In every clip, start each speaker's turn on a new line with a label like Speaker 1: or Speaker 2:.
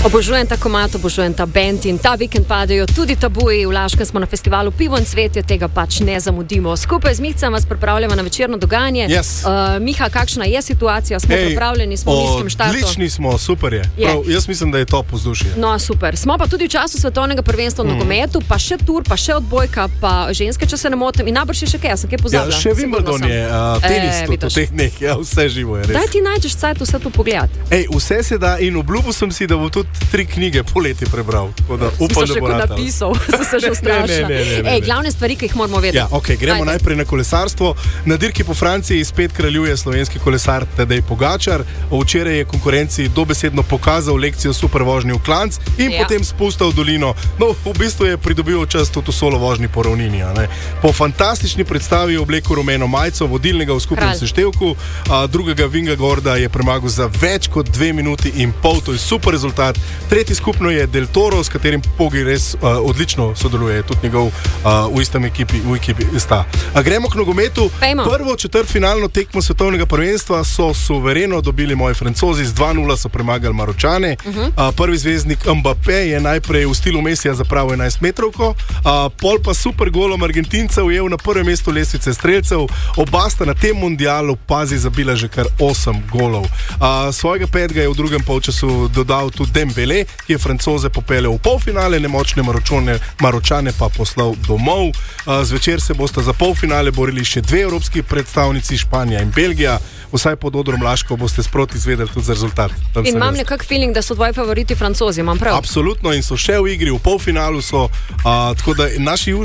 Speaker 1: Obožujem ta komad, obožujem ta band in ta vikend padajo tudi tabuji. V Laškem smo na festivalu Pivo in cvetje, tega pač ne zamudimo. Skupaj z Mihcem vas pripravljamo na večerno dogajanje.
Speaker 2: Yes.
Speaker 1: Miha, kakšna je situacija? Smo pripravljeni, smo v nizkem štartu?
Speaker 2: Odlični smo, super je. Prav, jaz mislim, da je top vzdušje.
Speaker 1: No, super. Smo pa tudi v času svetovnega prvenstva v nogometu, pa še tur, pa še odbojka, pa ženske, če se ne motim. In najbrž še kaj, jaz sem kaj pozabila.
Speaker 2: Ja, še Wimbledon je, tenis tudi v teh dneh, ja, vse živo je res.
Speaker 1: Daj ti najdeš cajt vse to pogledati.
Speaker 2: Vse se da in obljubil sem si, da bom tudi 3 knjige poleti prebral. Da upam, da bo
Speaker 1: napisal, se že ustrašila. Glavne stvari, ki jih moramo vedeti.
Speaker 2: Ja, gremo najprej na kolesarstvo. Na dirki po Franciji spet kraljuje slovenski kolesar Tadej Pogačar. Včeraj je konkurenci dobesedno pokazal lekcijo super vožnje v klanc in potem spustil v dolino. No, v bistvu je pridobil čas tudi v solo vožnji po ravnini. Po fantastični predstavi je oblekel rumeno majico vodilnega v skupnem seštevku, drugega Vingegorda je premagal za več kot 2 minuti in pol, to je super rezultat. Tretji skupno je Del Toro, s katerim Pogi res odlično sodeluje, tudi njegov v istem ekipi sta. Gremo k nogometu. Prvo četrtfinalno tekmo svetovnega prvenstva so suvereno dobili moji Francozi, z 2-0 so premagali Maročane. Prvi zvezdnik Mbappé je najprej v stilu Mesija zapravil 11 metrovko, pol pa super golom Argentincev ujel na prvem mestu lestvice strelcev. Oba sta na tem mundialu zabila že kar 8 golov. Svojega 5. je v drugem polčasu dodal tudi Dembele, ki je Francoze popeljal v polfinale, nemočne Maročane pa poslal domov. Zvečer se bosta za polfinale borili še 2 evropski predstavnici, Španija in Belgija. Vsaj pod odrom Laško boste sproti izvedeli tudi za rezultat.
Speaker 1: In imam nekak feeling, da so tvoji favoriti Francozi, imam prav?
Speaker 2: Absolutno, in so še v igri, v polfinalu so, tako da naši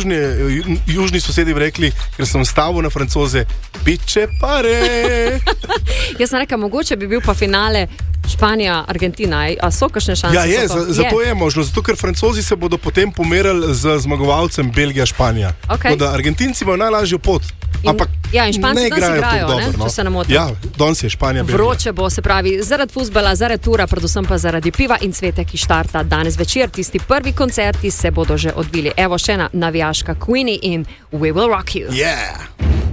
Speaker 2: južni sosedi bi rekli, ker sem stavil na Francoze, biče pare.
Speaker 1: Jaz sem rekel, mogoče bi bil pa finale Španija, Argentina, a so kakšne šanse?
Speaker 2: Ja, zato je možno, zato ker Francozi se bodo potem pomerali z zmagovalcem Belgija, Španija. Tako da Argentinci imajo najlažjo pot. Ampak
Speaker 1: in Španci danes igrajo, če se ne motim.
Speaker 2: Ja, danes je Španija, Belgija.
Speaker 1: Vroče bo, se pravi, zaradi fuzbala, zaradi tura, predvsem pa zaradi piva in cvete, ki štarta danes večer. Tisti prvi koncerti se bodo že odvili. Evo še ena navijaška Queenie in We Will Rock You.
Speaker 2: Yeah!